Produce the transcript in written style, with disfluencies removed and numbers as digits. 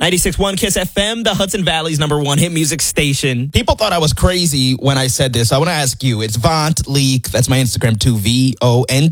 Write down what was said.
96.1 Kiss FM, the Hudson Valley's #1 hit music station. People thought I was crazy when I said this. I want to ask you. It's Vaunt Leak. That's my Instagram too, VONT.